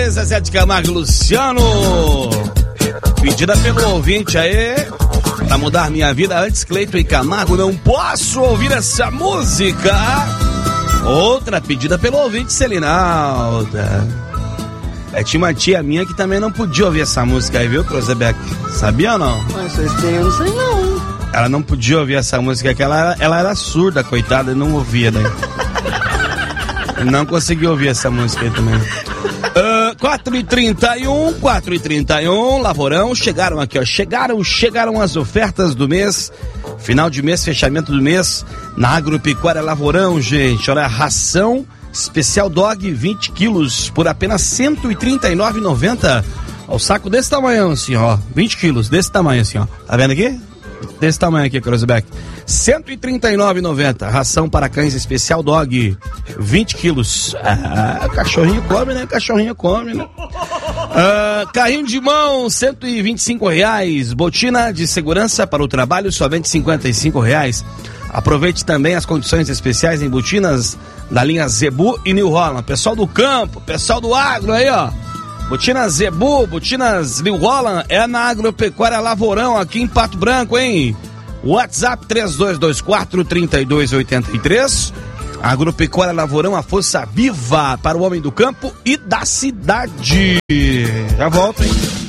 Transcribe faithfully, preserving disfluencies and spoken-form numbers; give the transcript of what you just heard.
aí, Zezé de Camargo e Luciano. Pedida pelo ouvinte aí, pra mudar minha vida antes, Cleiton e Camargo, não posso ouvir essa música. Outra pedida pelo ouvinte, Celinalda. É, tinha uma tia minha que também não podia ouvir essa música aí, viu, Cruzebeck? Sabia ou não? Mas vocês têm, eu não sei não. Ela não podia ouvir essa música, que ela, ela era surda, coitada, e não ouvia daí. Não conseguiu ouvir essa música aí também. Uh, quatro e trinta e um, quatro e trinta e um, Lavorão, chegaram aqui, ó. Chegaram, chegaram as ofertas do mês. Final de mês, fechamento do mês. Na Agropecuária Lavorão, gente. Olha, ração especial dog, vinte quilos, por apenas cento e trinta e nove reais e noventa centavos. O saco desse tamanho, assim, ó. vinte quilos, desse tamanho, assim, ó. Tá vendo aqui? Desse tamanho aqui, Cruzebeck. cento e trinta e nove reais e noventa centavos. Ração para cães especial dog, vinte quilos. Ah, o cachorrinho come, né? O cachorrinho come, né? Ah, carrinho de mão, cento e vinte e cinco reais. Botina de segurança para o trabalho, somente cinquenta e cinco reais. Aproveite também as condições especiais em botinas da linha Zebu e New Holland. Pessoal do campo, pessoal do agro aí, ó. Botinas Zebu, Botinas New Holland, é na Agropecuária Lavorão, aqui em Pato Branco, hein? WhatsApp três dois dois quatro, três dois oito três. Agropecuária Lavorão, a força viva para o homem do campo e da cidade. Já volto, hein?